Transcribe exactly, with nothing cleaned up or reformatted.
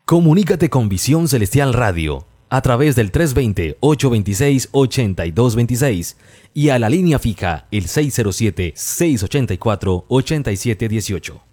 Comunícate con Visión Celestial Radio a través del tres dos cero, ocho dos seis, ocho dos dos seis y a la línea fija el seis cero siete, seis ocho cuatro, ocho siete uno ocho.